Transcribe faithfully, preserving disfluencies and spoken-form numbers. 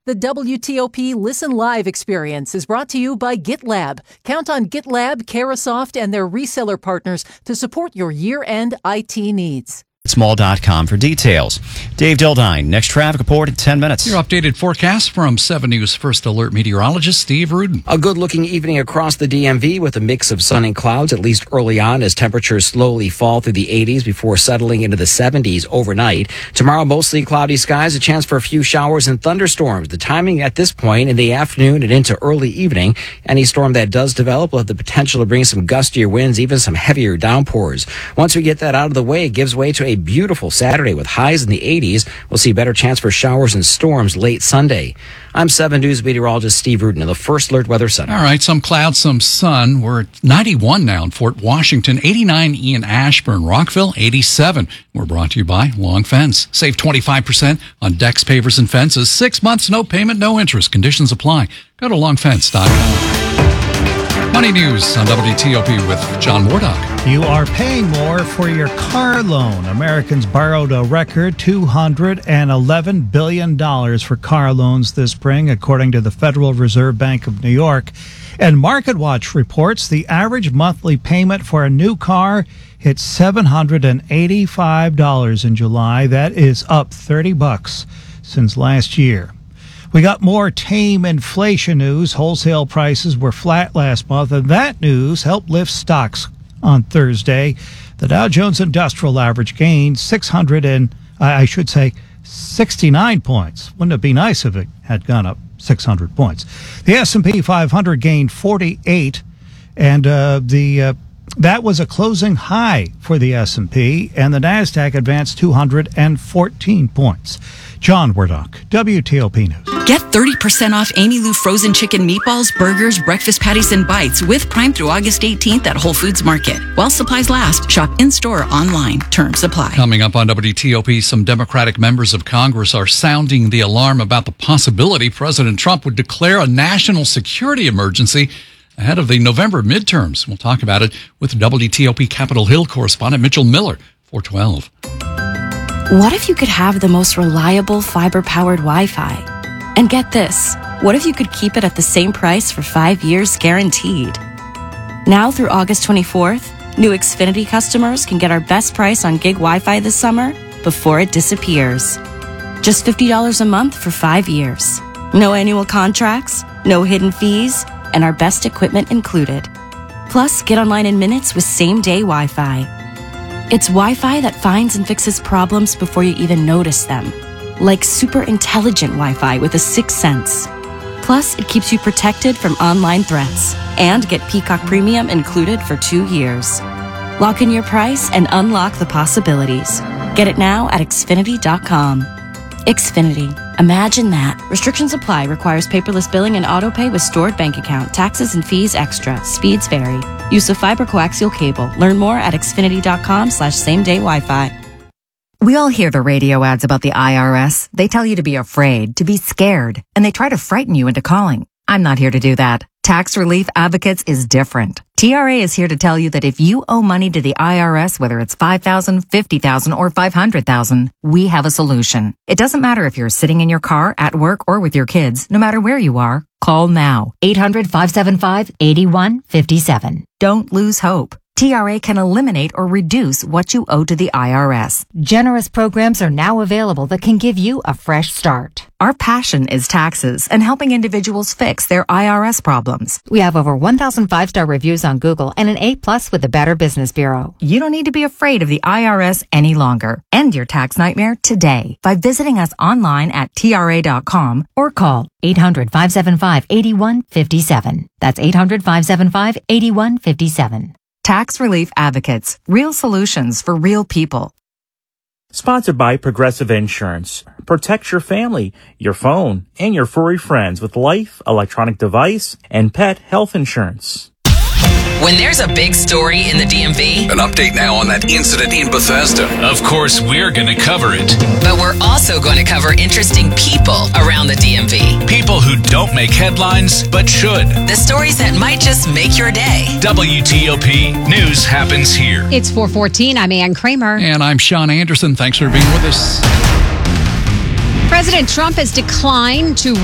The W T O P Listen Live experience is brought to you by GitLab. Count on GitLab, Carahsoft, and their reseller partners to support your year-end I T needs. Small dot com for details. Dave Dildine, next traffic report in ten minutes. Your updated forecast from seven News First Alert meteorologist Steve Rudin. A good-looking evening across the D M V with a mix of sun and clouds, at least early on, as temperatures slowly fall through the eighties before settling into the seventies overnight. Tomorrow, mostly cloudy skies, a chance for a few showers and thunderstorms. The timing at this point in the afternoon and into early evening, any storm that does develop will have the potential to bring some gustier winds, even some heavier downpours. Once we get that out of the way, it gives way to a beautiful Saturday with highs in the eighties. We'll see better chance for showers and storms late Sunday. I'm seven News meteorologist Steve Rudin of the First Alert Weather Center. All right, some clouds, some sun. We're at ninety-one now in Fort Washington, eighty-nine in Ashburn, Rockville, eighty-seven. We're brought to you by Long Fence. Save twenty-five percent on decks, pavers, and fences. Six months, no payment, no interest. Conditions apply. Go to long fence dot com. Money News on W T O P with John Wardock. You are paying more for your car loan. Americans borrowed a record two hundred eleven billion dollars for car loans this spring, according to the Federal Reserve Bank of New York. And MarketWatch reports the average monthly payment for a new car hit seven hundred eighty-five dollars in July. That is up thirty bucks since last year. We got more tame inflation news. Wholesale prices were flat last month, and that news helped lift stocks on Thursday. The Dow Jones Industrial Average gained six hundred and I should say sixty-nine points. Wouldn't it be nice if it had gone up six hundred points? The S and P five hundred gained forty-eight, and uh, the uh, that was a closing high for the S and P, and the Nasdaq advanced two hundred fourteen points. John Wardock, W T O P News. Get thirty percent off Amy Lou frozen chicken meatballs, burgers, breakfast patties, and bites with Prime through August eighteenth at Whole Foods Market. While supplies last, shop in-store or online. Terms apply. Coming up on W T O P, some Democratic members of Congress are sounding the alarm about the possibility President Trump would declare a national security emergency ahead of the November midterms. We'll talk about it with W T O P Capitol Hill correspondent Mitchell Miller, four twelve. What if you could have the most reliable fiber-powered Wi-Fi? And get this, what if you could keep it at the same price for five years guaranteed? Now through August twenty-fourth, new Xfinity customers can get our best price on gig Wi-Fi this summer before it disappears. Just fifty dollars a month for five years. No annual contracts, no hidden fees, and our best equipment included. Plus, get online in minutes with same-day Wi-Fi. It's Wi-Fi that finds and fixes problems before you even notice them. Like super intelligent Wi-Fi with a sixth sense. Plus, it keeps you protected from online threats. And get Peacock Premium included for two years. Lock in your price and unlock the possibilities. Get it now at Xfinity dot com. Xfinity. Imagine that. Restrictions apply. Requires paperless billing and autopay with stored bank account. Taxes and fees extra. Speeds vary. Use of fiber coaxial cable. Learn more at Xfinity dot com slash same day Wi-Fi. We all hear the radio ads about the I R S. They tell you to be afraid, to be scared, and they try to frighten you into calling. I'm not here to do that. Tax Relief Advocates is different. T R A is here to tell you that if you owe money to the I R S, whether it's five thousand dollars, fifty thousand dollars, or five hundred thousand dollars, we have a solution. It doesn't matter if you're sitting in your car, at work, or with your kids. No matter where you are, call now. eight hundred, five seven five, eight one five seven. Don't lose hope. T R A can eliminate or reduce what you owe to the I R S. Generous programs are now available that can give you a fresh start. Our passion is taxes and helping individuals fix their I R S problems. We have over one thousand five-star reviews on Google and an A plus with the Better Business Bureau. You don't need to be afraid of the I R S any longer. End your tax nightmare today by visiting us online at T R A dot com or call eight hundred, five seven five, eight one five seven. That's eight hundred, five seven five, eight one five seven. Tax Relief Advocates. Real solutions for real people. Sponsored by Progressive Insurance. Protect your family, your phone, and your furry friends with life, electronic device, and pet health insurance. When there's a big story in the D M V... An update now on that incident in Bethesda. Of course, we're going to cover it. But we're also going to cover interesting people around the D M V. People who don't make headlines, but should. The stories that might just make your day. W T O P News happens here. It's four fourteen. I'm Ann Kramer. And I'm Sean Anderson. Thanks for being with us. President Trump has declined to